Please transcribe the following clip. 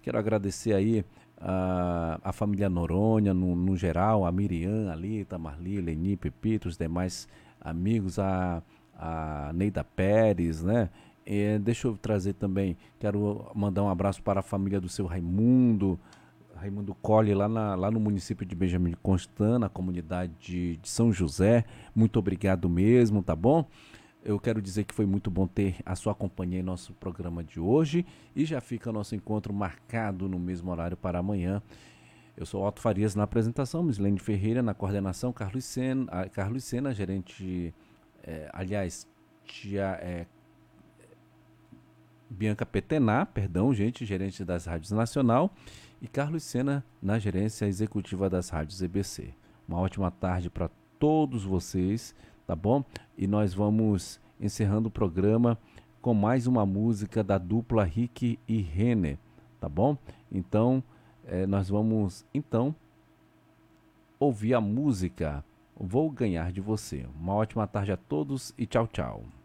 Quero agradecer aí a família Noronha, no geral, a Miriam, a Lita, a Marli, Leni, Pepito, os demais amigos, a Neida Pérez, né? Deixa eu trazer também, quero mandar um abraço para a família do seu Raimundo Colli, lá no município de Benjamin Constant, na comunidade de São José. Muito obrigado mesmo, tá bom? Eu quero dizer que foi muito bom ter a sua companhia em nosso programa de hoje e já fica nosso encontro marcado no mesmo horário para amanhã. Eu sou Otto Farias na apresentação, Mislene Ferreira na coordenação, Carlos Sena, gerente, aliás, tia, Bianca Petená, perdão, gente, gerente das rádios Nacional, e Carlos Sena na gerência executiva das rádios EBC. Uma ótima tarde para todos vocês, tá bom? E nós vamos encerrando o programa com mais uma música da dupla Rick e Renner, tá bom? Então, nós vamos ouvir a música Vou Ganhar de Você. Uma ótima tarde a todos e tchau, tchau.